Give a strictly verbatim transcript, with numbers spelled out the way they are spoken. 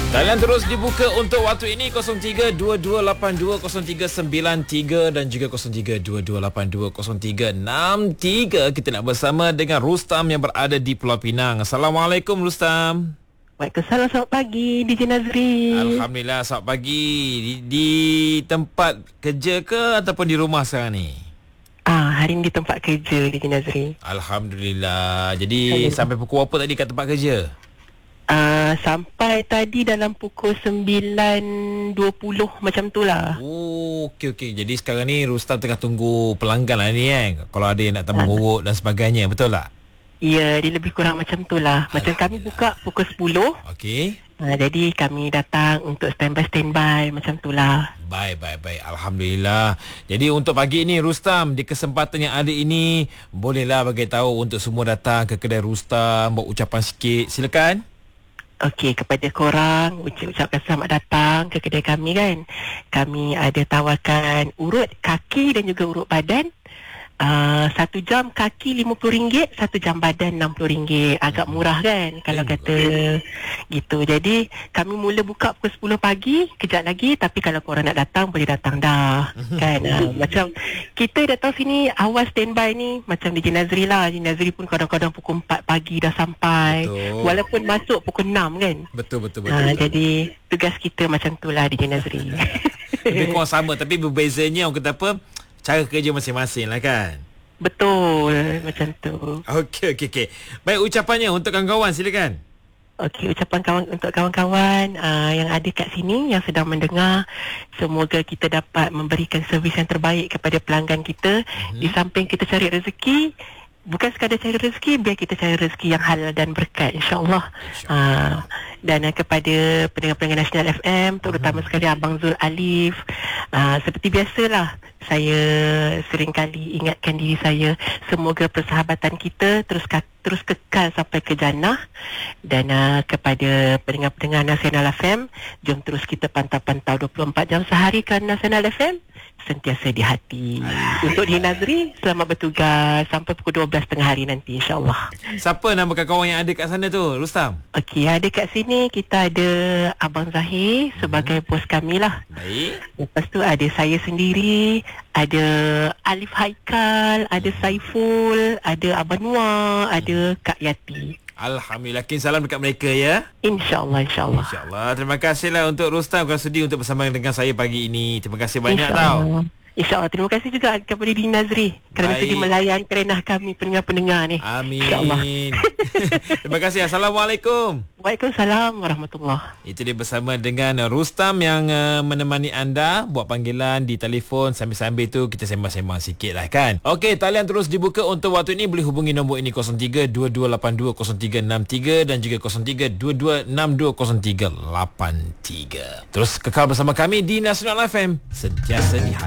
Talian terus dibuka untuk waktu ini kosong tiga dua dua lapan dua kosong tiga sembilan tiga dan juga kosong tiga dua dua lapan dua kosong tiga enam tiga. Kita nak bersama dengan Rustam yang berada di Pulau Pinang. Assalamualaikum Rustam. Waalaikumsalam, selamat pagi D J Nazri. Alhamdulillah, selamat pagi. Di, di tempat kerja ke ataupun di rumah sekarang ni? Ah, hari ni di tempat kerja D J Nazri. Alhamdulillah. Jadi Alhamdulillah. Sampai pukul apa tadi kat tempat kerja? Uh, sampai tadi dalam pukul sembilan dua puluh macam tu lah. Oh, okey okey. Jadi sekarang ni Rustam tengah tunggu pelanggan lah ni kan. Kalau ada yang nak tambah urut dan sebagainya, betul tak? Ya, dia lebih kurang macam tu lah. Macam kami buka pukul sepuluh. Okey. Uh, jadi kami datang untuk standby-standby macam tu lah. Baik, baik, baik. Alhamdulillah. Jadi untuk pagi ini Rustam, di kesempatan yang ada ini, bolehlah bagi tahu untuk semua datang ke kedai Rustam, buat ucapan sikit. Silakan. Okey, kepada korang ucap, ucapkan selamat datang ke kedai kami kan. Kami ada tawarkan urut kaki dan juga urut badan. Uh, satu jam kaki lima puluh ringgit, satu jam badan enam puluh ringgit. Agak murah kan kalau kata gitu. Jadi kami mula buka pukul sepuluh pagi, kejap lagi. Tapi kalau korang nak datang, boleh datang dah kan. Uh, macam kita datang sini awal standby ni, macam D J Nazri lah. D J Nazri pun kadang-kadang pukul empat pagi dah sampai. Betul. Walaupun masuk pukul enam kan. Betul, betul, betul, uh, betul. Jadi tugas kita macam tu lah D J Nazri. Lebih kurang sama, tapi berbezanya orang kata apa, cara kerja masing-masing lah kan. Betul, macam tu. Okey, okey, okey. Baik, ucapannya untuk kawan-kawan, silakan. Okey, ucapan kawan untuk kawan-kawan uh, yang ada kat sini, yang sedang mendengar. Semoga kita dapat memberikan servis yang terbaik kepada pelanggan kita. Mm-hmm. Di samping kita cari rezeki, bukan sekadar cari rezeki, biar kita cari rezeki yang halal dan berkat, insyaAllah. Insya uh, dan uh, kepada pendengar-pendengar Nasional F M, terutama uh-huh. sekali Abang Zul Alif, uh, seperti biasalah, saya sering kali ingatkan diri saya, semoga persahabatan kita terus terus kekal sampai ke jannah. Dan uh, kepada pendengar-pendengar Nasional F M, jom terus kita pantau-pantau dua puluh empat jam sehari kan Nasional F M, sentiasa di hati. Untuk D J Nazri, selamat bertugas sampai pukul dua belas tengah hari nanti, insyaAllah. Siapa nama kawan yang ada kat sana tu, Rustam? Okey, ada kat sini kita ada Abang Zahir sebagai hmm. bos kami lah. Baik. Lepas tu ada saya sendiri, ada Alif Haikal, ada Saiful, ada Abang Noah, ada Kak Yati. Alhamdulillah. Kin salam dekat mereka ya. InsyaAllah, insyaAllah. InsyaAllah. Terima kasihlah untuk Rustam kerana sudi untuk bersama dengan saya pagi ini. Terima kasih banyak tau. InsyaAllah. Terima kasih juga kepada D J Nazri kerana sudi melayan kerenah kami pendengar-pendengar ni. Amin. Terima kasih. Assalamualaikum. Waalaikumsalam warahmatullahi. Itu dia bersama dengan Rustam yang uh, menemani anda buat panggilan di telefon. Sambil-sambil tu kita sembang-sembang sikit lah kan. Okey, talian terus dibuka untuk waktu ini. Boleh hubungi nombor ini kosong tiga dua dua lapan dua kosong tiga enam tiga dan juga kosong tiga dua dua enam dua kosong tiga lapan tiga. Terus kekal bersama kami di Nasional F M, sentiasa di hati.